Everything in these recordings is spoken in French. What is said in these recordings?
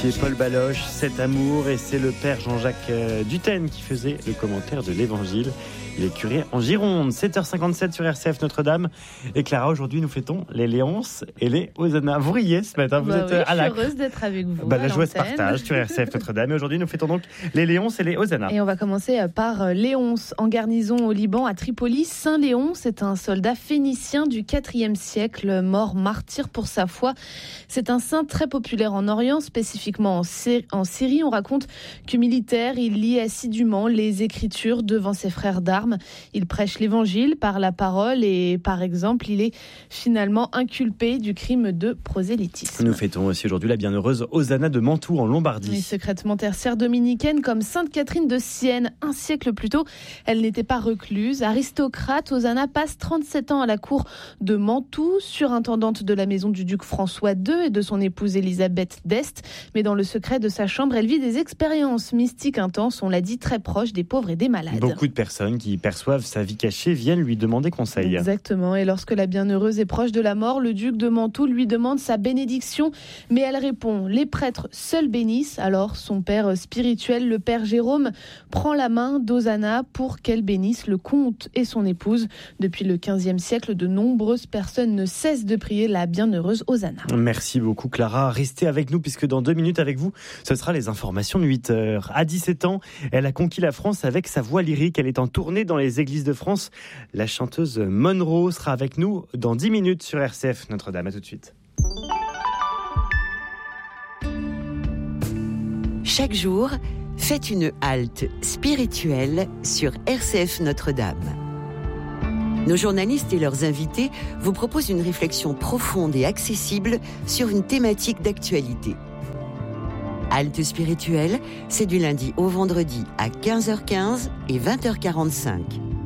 signé Paul Baloche, Cet amour, et c'est le père Jean-Jacques Dutène qui faisait le commentaire de l'Évangile. Il est curé en Gironde. 7h57 sur RCF Notre-Dame. Et Clara, aujourd'hui, nous fêtons les Léonces et les Hosanna. Vous riez ce matin, vous êtes à la... Je suis heureuse d'être avec vous. La joie se partage sur RCF Notre-Dame. Et aujourd'hui, nous fêtons donc les Léonces et les Hosanna. Et on va commencer par Léonce, en garnison au Liban, à Tripoli. Saint Léon, c'est un soldat phénicien du IVe siècle, mort martyr pour sa foi. C'est un saint très populaire en Orient, spécifiquement en Syrie. On raconte que militaire, il lit assidûment les Écritures devant ses frères d'armes. Il prêche l'évangile par la parole et, par exemple, il est finalement inculpé du crime de prosélytisme. Nous fêtons aussi aujourd'hui la bienheureuse Hosanna de Mantoue en Lombardie. Et secrètement tertiaire dominicaine comme Sainte Catherine de Sienne, un siècle plus tôt, elle n'était pas recluse. Aristocrate, Hosanna passe 37 ans à la cour de Mantoue, surintendante de la maison du duc François II et de son épouse Élisabeth d'Este. Mais dans le secret de sa chambre, elle vit des expériences mystiques intenses, on l'a dit, très proches des pauvres et des malades. Beaucoup de personnes qui perçoivent sa vie cachée viennent lui demander conseil. Exactement. Et lorsque la bienheureuse est proche de la mort, le duc de Mantoue lui demande sa bénédiction. Mais elle répond, les prêtres seuls bénissent. Alors son père spirituel, le père Jérôme, prend la main d'Hosanna pour qu'elle bénisse le comte et son épouse. Depuis le XVe siècle, de nombreuses personnes ne cessent de prier la bienheureuse Hosanna. Merci beaucoup Clara. Restez avec nous puisque dans 2 minutes avec vous, ce sera les informations de 8h. À 17 ans, elle a conquis la France avec sa voix lyrique. Elle est en tournée dans les églises de France. La chanteuse Monroe sera avec nous dans 10 minutes sur RCF Notre-Dame. À tout de suite. Chaque jour, faites une halte spirituelle sur RCF Notre-Dame. Nos journalistes et leurs invités vous proposent une réflexion profonde et accessible sur une thématique d'actualité. Halte spirituelle, c'est du lundi au vendredi à 15h15 et 20h45.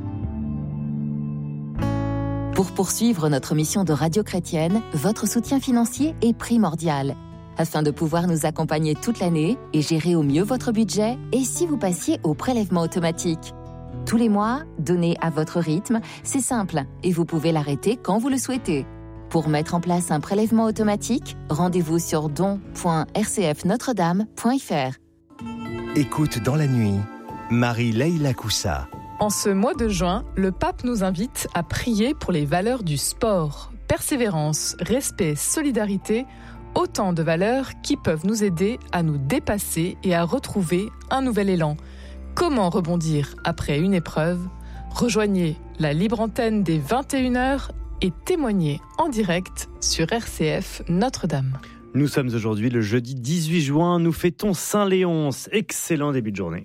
Pour poursuivre notre mission de radio chrétienne, votre soutien financier est primordial. Afin de pouvoir nous accompagner toute l'année et gérer au mieux votre budget, et si vous passiez au prélèvement automatique ? Tous les mois, donnez à votre rythme, c'est simple et vous pouvez l'arrêter quand vous le souhaitez. Pour mettre en place un prélèvement automatique, rendez-vous sur don.rcfnotredame.fr. Écoute dans la nuit, Marie-Leila Coussa. En ce mois de juin, le pape nous invite à prier pour les valeurs du sport. Persévérance, respect, solidarité, autant de valeurs qui peuvent nous aider à nous dépasser et à retrouver un nouvel élan. Comment rebondir après une épreuve ? Rejoignez la libre antenne des 21h et témoignez en direct sur RCF Notre-Dame. Nous sommes aujourd'hui le jeudi 18 juin. Nous fêtons Saint-Léonce. Excellent début de journée.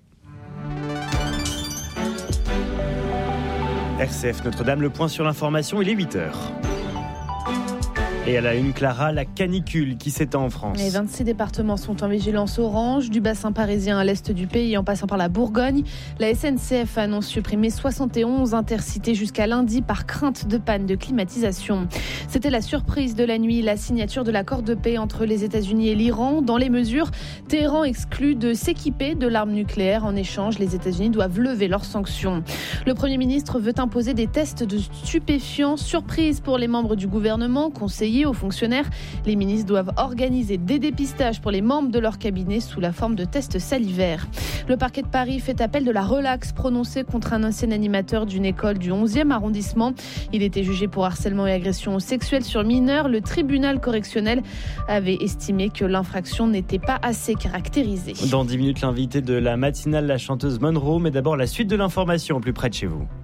RCF Notre-Dame, le point sur l'information, il est 8h. Et à la une, Clara, la canicule qui s'étend en France. Les 26 départements sont en vigilance orange, du bassin parisien à l'est du pays en passant par la Bourgogne. La SNCF annonce supprimer 71 intercités jusqu'à lundi par crainte de panne de climatisation. C'était la surprise de la nuit, la signature de l'accord de paix entre les États-Unis et l'Iran. Dans les mesures, Téhéran exclut de s'équiper de l'arme nucléaire. En échange, les États-Unis doivent lever leurs sanctions. Le Premier ministre veut imposer des tests de stupéfiants. Surprise pour les membres du gouvernement, conseillers aux fonctionnaires. Les ministres doivent organiser des dépistages pour les membres de leur cabinet sous la forme de tests salivaires. Le parquet de Paris fait appel de la relaxe prononcée contre un ancien animateur d'une école du 11e arrondissement. Il était jugé pour harcèlement et agression sexuelle sur mineurs. Le tribunal correctionnel avait estimé que l'infraction n'était pas assez caractérisée. Dans 10 minutes, l'invité de la matinale, la chanteuse Monroe. Mais d'abord, la suite de l'information au plus près de chez vous.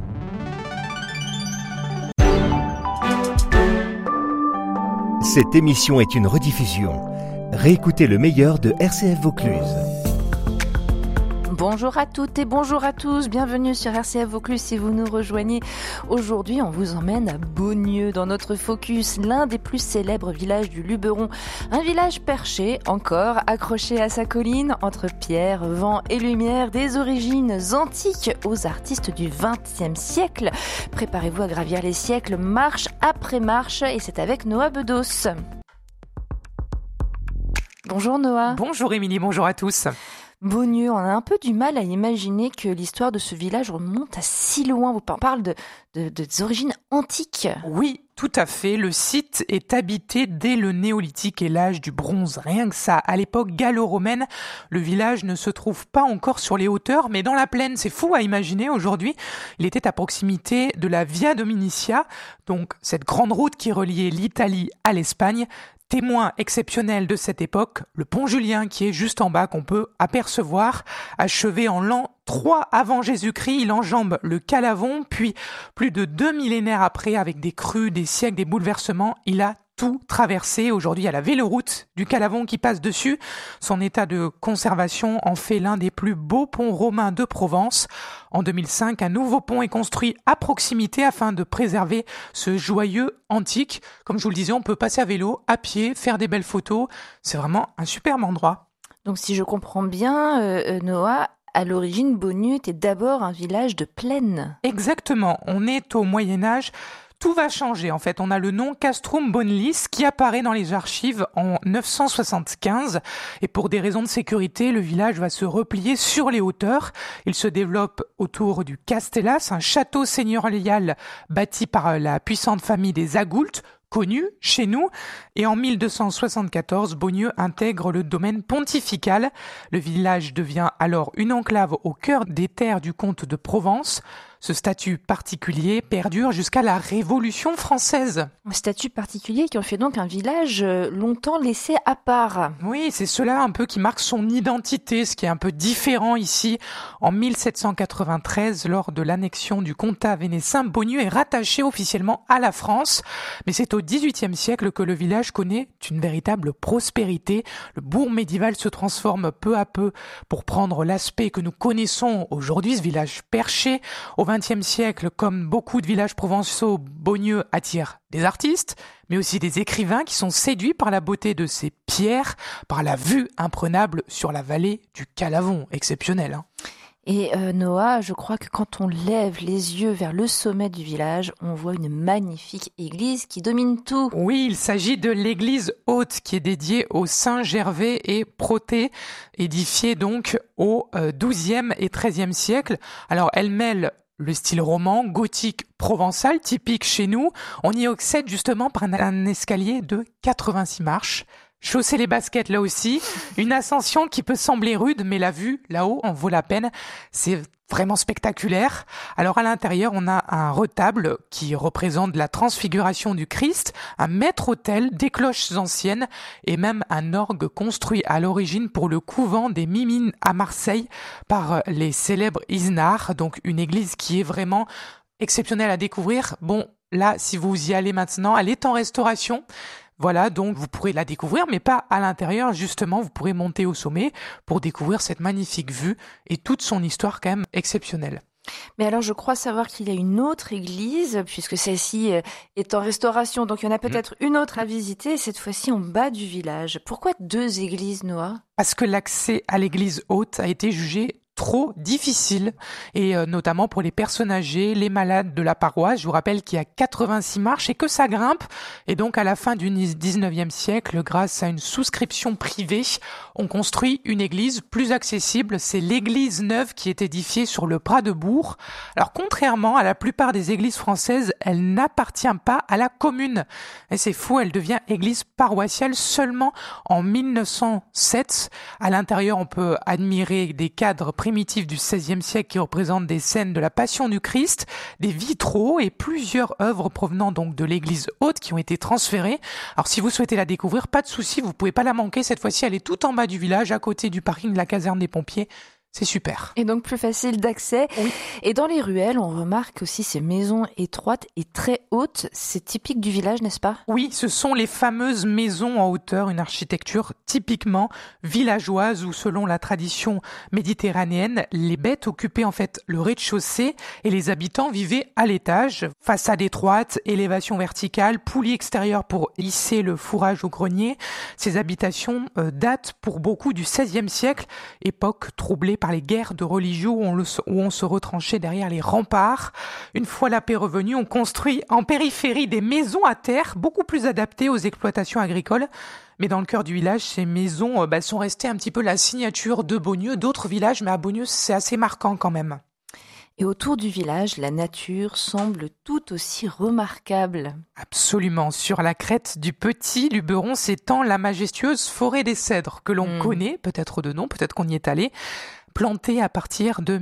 Cette émission est une rediffusion. Réécoutez le meilleur de RCF Vaucluse. Bonjour à toutes et bonjour à tous, bienvenue sur RCF Vaucluse si vous nous rejoignez. Aujourd'hui, on vous emmène à Beaunieu dans notre focus, l'un des plus célèbres villages du Luberon. Un village perché, encore accroché à sa colline, entre pierre, vent et lumière, des origines antiques aux artistes du XXe siècle. Préparez-vous à gravir les siècles, marche après marche, et c'est avec Noah Bedos. Bonjour Noah. Bonjour Émilie, bonjour à tous. Beaunieu, on a un peu du mal à imaginer que l'histoire de ce village remonte à si loin. On parle des origines antiques. Oui, Tout à fait, le site est habité dès le néolithique et l'âge du bronze. Rien que ça, à l'époque gallo-romaine, le village ne se trouve pas encore sur les hauteurs, mais dans la plaine. C'est fou à imaginer aujourd'hui. Il était à proximité de la Via Domitia, donc cette grande route qui reliait l'Italie à l'Espagne. Témoin exceptionnel de cette époque, le pont Julien qui est juste en bas qu'on peut apercevoir, achevé en l'an 3 avant Jésus-Christ, il enjambe le Calavon, puis plus de 2 millénaires après, avec des crues, des siècles, des bouleversements, il a tout traversé. Aujourd'hui, il y a la véloroute du Calavon qui passe dessus. Son état de conservation en fait l'un des plus beaux ponts romains de Provence. En 2005, un nouveau pont est construit à proximité afin de préserver ce joyeux antique. Comme je vous le disais, on peut passer à vélo, à pied, faire des belles photos. C'est vraiment un superbe endroit. Donc si je comprends bien, Noah, à l'origine, Beaugneux était d'abord un village de plaine. Exactement, on est au Moyen-Âge. Tout va changer en fait. On a le nom Castrum Bonlis qui apparaît dans les archives en 975 et pour des raisons de sécurité, le village va se replier sur les hauteurs. Il se développe autour du Castellas, un château seigneurial bâti par la puissante famille des Agoult, connu chez nous, et en 1274, Beaugneux intègre le domaine pontifical. Le village devient alors une enclave au cœur des terres du comte de Provence. Ce statut particulier perdure jusqu'à la Révolution française. Un statut particulier qui en fait donc un village longtemps laissé à part. Oui, c'est cela un peu qui marque son identité, ce qui est un peu différent ici. En 1793, lors de l'annexion du comtat vénétien, Beaugneux est rattaché officiellement à la France. Mais c'est au XVIIIe siècle que le village connaît une véritable prospérité. Le bourg médiéval se transforme peu à peu pour prendre l'aspect que nous connaissons aujourd'hui, ce village perché. Au XXe siècle, comme beaucoup de villages provençaux, Beaugneux attire des artistes, mais aussi des écrivains qui sont séduits par la beauté de ses pierres, par la vue imprenable sur la vallée du Calavon. Exceptionnel, hein. Et Noah, je crois que quand on lève les yeux vers le sommet du village, on voit une magnifique église qui domine tout. Oui, il s'agit de l'église haute qui est dédiée aux saints Gervais et Protée, édifiée donc au XIIe et XIIIe siècle. Alors elle mêle le style roman, gothique, provençal, typique chez nous. On y accède justement par un escalier de 86 marches. Chausser les baskets là aussi, une ascension qui peut sembler rude, mais la vue là-haut en vaut la peine. C'est vraiment spectaculaire. Alors à l'intérieur, on a un retable qui représente la transfiguration du Christ, un maître-autel, des cloches anciennes et même un orgue construit à l'origine pour le couvent des Mimines à Marseille par les célèbres Isnard. Donc une église qui est vraiment exceptionnelle à découvrir. Bon, là, si vous y allez maintenant, elle est en restauration. Voilà, donc vous pourrez la découvrir, mais pas à l'intérieur. Justement, vous pourrez monter au sommet pour découvrir cette magnifique vue et toute son histoire quand même exceptionnelle. Mais alors, je crois savoir qu'il y a une autre église, puisque celle-ci est en restauration, donc il y en a peut-être une autre à visiter, cette fois-ci en bas du village. Pourquoi 2 églises, Noah ? Parce que l'accès à l'église haute a été jugé trop difficile, et notamment pour les personnes âgées, les malades de la paroisse. Je vous rappelle qu'il y a 86 marches et que ça grimpe. Et donc à la fin du 19e siècle, grâce à une souscription privée, on construit une église plus accessible. C'est l'église neuve qui est édifiée sur le Prat de Bourg. Alors contrairement à la plupart des églises françaises, elle n'appartient pas à la commune. Et c'est fou, elle devient église paroissiale seulement en 1907. À l'intérieur, on peut admirer des cadres primitifs du XVIe siècle qui représentent des scènes de la Passion du Christ, des vitraux et plusieurs œuvres provenant donc de l'église haute qui ont été transférées. Alors si vous souhaitez la découvrir, pas de souci, vous pouvez pas la manquer. Cette fois-ci, elle est tout en bas du village, à côté du parking de la caserne des pompiers. C'est super. Et donc plus facile d'accès. Oui. Et dans les ruelles, on remarque aussi ces maisons étroites et très hautes. C'est typique du village, n'est-ce pas ? Oui, ce sont les fameuses maisons en hauteur, une architecture typiquement villageoise où, selon la tradition méditerranéenne, les bêtes occupaient en fait le rez-de-chaussée et les habitants vivaient à l'étage. Façade étroite, élévation verticale, poulie extérieure pour hisser le fourrage au grenier. Ces habitations datent pour beaucoup du XVIe siècle, époque troublée par les guerres de religion où on se retranchait derrière les remparts. Une fois la paix revenue, on construit en périphérie des maisons à terre beaucoup plus adaptées aux exploitations agricoles. Mais dans le cœur du village, ces maisons sont restées un petit peu la signature de Beaugneux, d'autres villages, mais à Beaugneux, c'est assez marquant quand même. Et autour du village, la nature semble tout aussi remarquable. Absolument. Sur la crête du Petit Luberon s'étend la majestueuse forêt des cèdres que l'on connaît, peut-être de nom, peut-être qu'on y est allé, plantée à partir de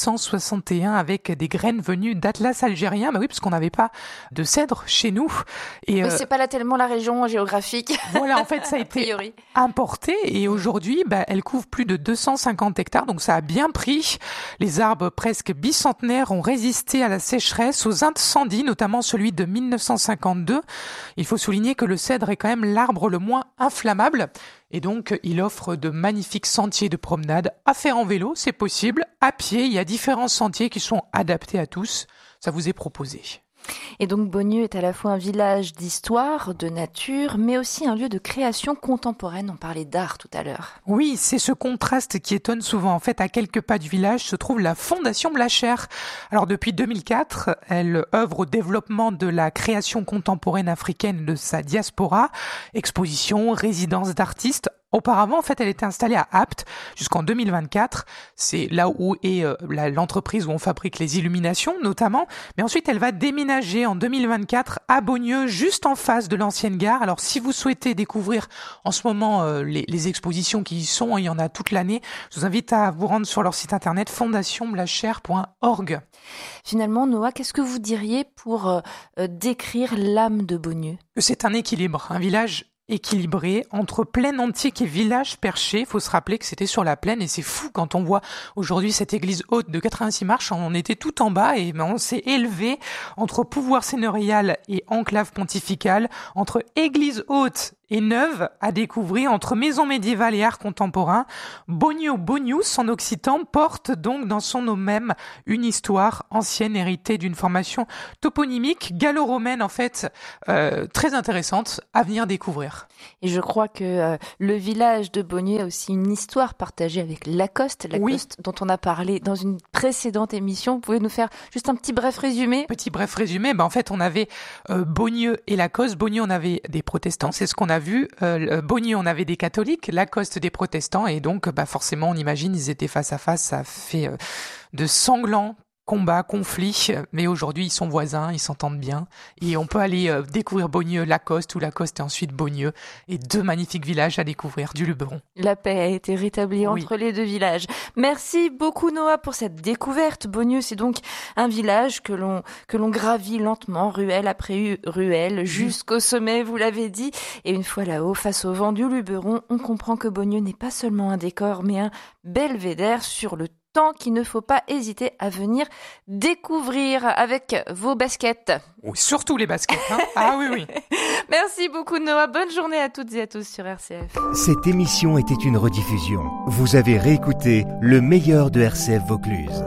1861 avec des graines venues d'Atlas algérien. Bah oui, parce qu'on n'avait pas de cèdre chez nous. Et c'est pas là tellement la région géographique. Voilà, en fait, ça a été importé et aujourd'hui, elle couvre plus de 250 hectares, donc ça a bien pris. Les arbres presque bicentenaires ont résisté à la sécheresse, aux incendies, notamment celui de 1952. Il faut souligner que le cèdre est quand même l'arbre le moins inflammable. Et donc, il offre de magnifiques sentiers de promenade à faire en vélo, c'est possible. À pied, il y a différents sentiers qui sont adaptés à tous. Ça vous est proposé. Et donc Beaugneux est à la fois un village d'histoire, de nature, mais aussi un lieu de création contemporaine. On parlait d'art tout à l'heure. Oui, c'est ce contraste qui étonne souvent. En fait, à quelques pas du village se trouve la Fondation Blacher. Alors depuis 2004, elle œuvre au développement de la création contemporaine africaine de sa diaspora, expositions, résidences d'artistes. Auparavant, en fait, elle était installée à Apt jusqu'en 2024. C'est là où est l'entreprise où on fabrique les illuminations, notamment. Mais ensuite, elle va déménager en 2024 à Beaugneux, juste en face de l'ancienne gare. Alors, si vous souhaitez découvrir en ce moment les expositions qui y sont, il y en a toute l'année, je vous invite à vous rendre sur leur site internet fondationblacher.org. Finalement, Noah, qu'est-ce que vous diriez pour décrire l'âme de Beaugneux ? C'est un équilibre, un village équilibré entre plaine antique et village perché. Il faut se rappeler que c'était sur la plaine et c'est fou quand on voit aujourd'hui cette église haute de 86 marches. On était tout en bas et on s'est élevé entre pouvoir seigneurial et enclave pontificale, entre église haute et neuve à découvrir, entre maison médiévale et art contemporain. Beaugneux en occitan porte donc dans son nom même une histoire ancienne héritée d'une formation toponymique gallo-romaine en fait très intéressante à venir découvrir. Et je crois que le village de Beaugneux a aussi une histoire partagée avec Lacoste, dont on a parlé dans une précédente émission. Vous pouvez nous faire juste un petit bref résumé ? En fait on avait Beaugneux et Lacoste. Beaugneux on avait des protestants, c'est ce qu'on a vu. Beaugneux on avait des catholiques, Lacoste des protestants et donc forcément on imagine ils étaient face à face, ça fait de sanglants combats, conflits, mais aujourd'hui ils sont voisins, ils s'entendent bien et on peut aller découvrir Beaugneux, Lacoste ou Lacoste et ensuite Beaugneux et deux magnifiques villages à découvrir du Luberon. La paix a été rétablie entre les deux villages. Merci beaucoup Noah pour cette découverte. Beaugneux c'est donc un village que l'on gravit lentement, ruelle après ruelle, jusqu'au sommet, vous l'avez dit. Et une fois là-haut, face au vent du Luberon, on comprend que Beaugneux n'est pas seulement un décor, mais un belvédère sur le temps qu'il ne faut pas hésiter à venir découvrir avec vos baskets. Oui, surtout les baskets. Ah oui. Merci beaucoup Noah. Bonne journée à toutes et à tous sur RCF. Cette émission était une rediffusion. Vous avez réécouté le meilleur de RCF Vaucluse.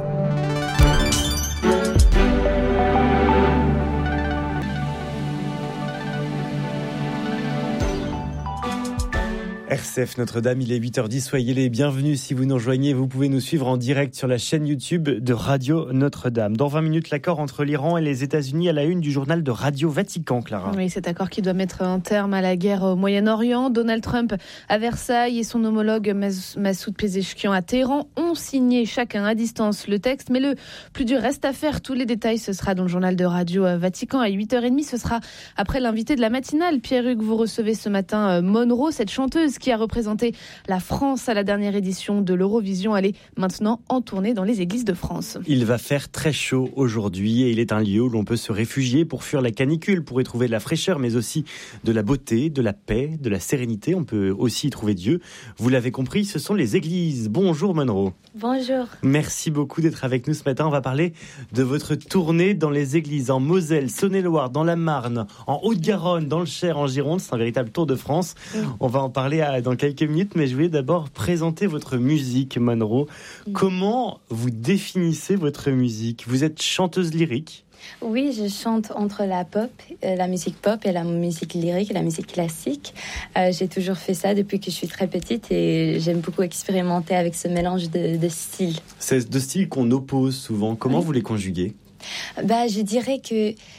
RCF Notre-Dame, il est 8h10, soyez les bienvenus. Si vous nous rejoignez, vous pouvez nous suivre en direct sur la chaîne YouTube de Radio Notre-Dame. Dans 20 minutes, l'accord entre l'Iran et les États-Unis à la une du journal de Radio Vatican, Clara. Oui, cet accord qui doit mettre un terme à la guerre au Moyen-Orient. Donald Trump à Versailles et son homologue Massoud Pezeshkian à Téhéran ont signé chacun à distance le texte. Mais le plus dur reste à faire. Tous les détails, ce sera dans le journal de Radio Vatican à 8h30. Ce sera après l'invité de la matinale. Pierre-Hugues, vous recevez ce matin Monroe, cette chanteuse qui a représenté la France à la dernière édition de l'Eurovision. Elle est maintenant en tournée dans les églises de France. Il va faire très chaud aujourd'hui et il est un lieu où l'on peut se réfugier pour fuir la canicule, pour y trouver de la fraîcheur, mais aussi de la beauté, de la paix, de la sérénité. On peut aussi y trouver Dieu. Vous l'avez compris, ce sont les églises. Bonjour Monroe. Bonjour. Merci beaucoup d'être avec nous ce matin. On va parler de votre tournée dans les églises en Moselle, Saône-et-Loire, dans la Marne, en Haute-Garonne, dans le Cher, en Gironde. C'est un véritable tour de France. On va en parler dans quelques minutes, mais je voulais d'abord présenter votre musique, Monroe. Comment vous définissez votre musique ? Vous êtes chanteuse lyrique ? Oui, je chante entre la musique pop et la musique lyrique, la musique classique. J'ai toujours fait ça depuis que je suis très petite et j'aime beaucoup expérimenter avec ce mélange de styles. C'est deux styles qu'on oppose souvent. Comment vous les conjuguez ?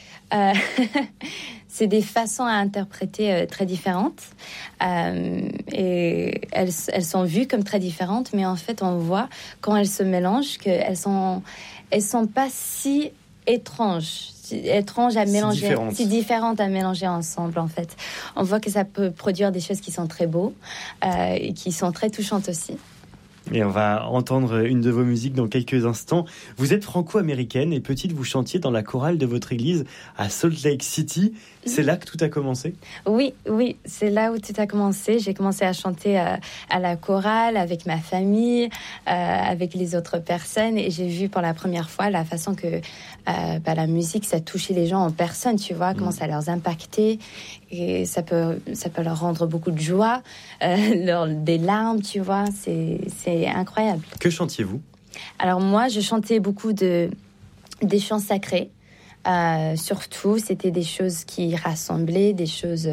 Je dirais que c'est des façons à interpréter très différentes. Et elles sont vues comme très différentes, mais en fait, on voit quand elles se mélangent qu'elles sont pas si étranges à mélanger, si différentes à mélanger ensemble, en fait. On voit que ça peut produire des choses qui sont très beaux et qui sont très touchantes aussi. Et on va entendre une de vos musiques dans quelques instants. Vous êtes franco-américaine et petite, vous chantiez dans la chorale de votre église à Salt Lake City. C'est là que tout a commencé ? Oui, c'est là où tout a commencé. J'ai commencé à chanter à la chorale avec ma famille, avec les autres personnes, et j'ai vu pour la première fois la façon que la musique, ça touchait les gens en personne, tu vois, comment ça leur impactait, et ça peut leur rendre beaucoup de joie, des larmes, tu vois, c'est incroyable. Que chantiez-vous ? Alors moi, je chantais beaucoup des chants sacrés. Surtout, c'était des choses qui rassemblaient, des choses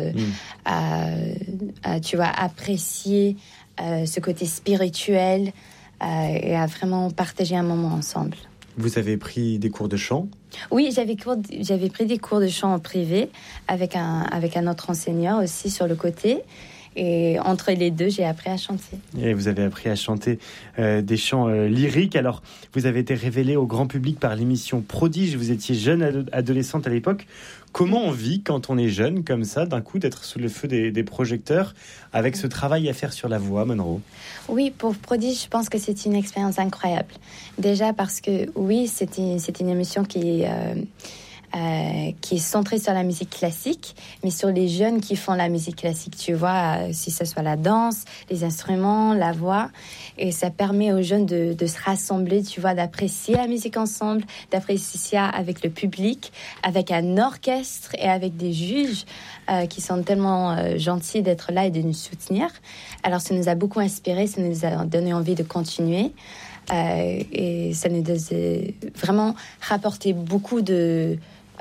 tu vois, apprécier ce côté spirituel et à vraiment partager un moment ensemble. Vous avez pris des cours de chant ? Oui, j'avais pris des cours de chant en privé avec un autre enseignant aussi sur le côté. Et entre les deux, j'ai appris à chanter. Et vous avez appris à chanter des chants lyriques. Alors, vous avez été révélée au grand public par l'émission Prodige. Vous étiez jeune adolescente à l'époque. Comment on vit quand on est jeune, comme ça, d'un coup, d'être sous le feu des projecteurs, avec ce travail à faire sur la voix, Monroe ? Oui, pour Prodige, je pense que c'est une expérience incroyable. Déjà parce que, oui, c'est une émission qui est centrée sur la musique classique, mais sur les jeunes qui font la musique classique, tu vois, si ce soit la danse, les instruments, la voix. Et ça permet aux jeunes de se rassembler, tu vois, d'apprécier la musique ensemble, d'apprécier ça avec le public, avec un orchestre et avec des juges qui sont tellement gentils d'être là et de nous soutenir. Alors ça nous a beaucoup inspiré, ça nous a donné envie de continuer. Et ça nous a vraiment rapporté beaucoup de...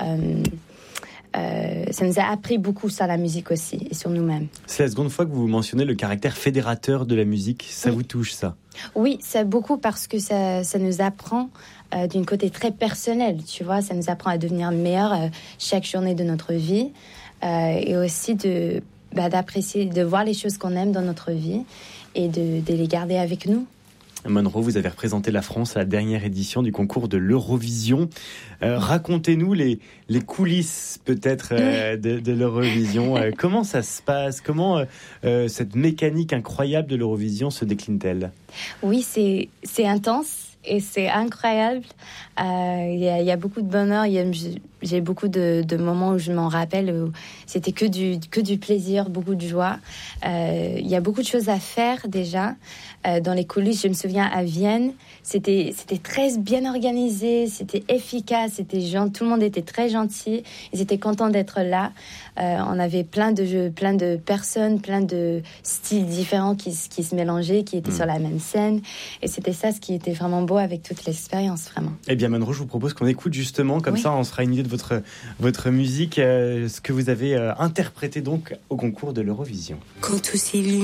ça nous a appris beaucoup sur la musique aussi et sur nous-mêmes. C'est la seconde fois que vous mentionnez le caractère fédérateur de la musique. Ça vous touche, ça ? Oui, c'est beaucoup parce que ça nous apprend d'un côté très personnel, tu vois. Ça nous apprend à devenir meilleurs chaque journée de notre vie et aussi d'apprécier, de voir les choses qu'on aime dans notre vie et de les garder avec nous. Monroe, vous avez représenté la France à la dernière édition du concours de l'Eurovision. Racontez-nous les coulisses peut-être de l'Eurovision. Comment ça se passe ? Comment cette mécanique incroyable de l'Eurovision se décline-t-elle ? Oui, c'est intense. Et c'est incroyable. Il y a beaucoup de bonheur. J'ai beaucoup de moments où je m'en rappelle où c'était que du plaisir, beaucoup de joie. Il y a beaucoup de choses à faire déjà. Dans les coulisses, je me souviens à Vienne, c'était très bien organisé, c'était efficace, tout le monde était très gentil. Ils étaient contents d'être là. On avait plein de personnes, plein de styles différents qui se mélangeaient, qui étaient sur la même scène. Et c'était ça ce qui était vraiment beau avec toute l'expérience, vraiment. Eh bien, Monroe, je vous propose qu'on écoute justement, comme ça on sera une idée de votre musique, ce que vous avez interprété donc au concours de l'Eurovision. Quand tous ces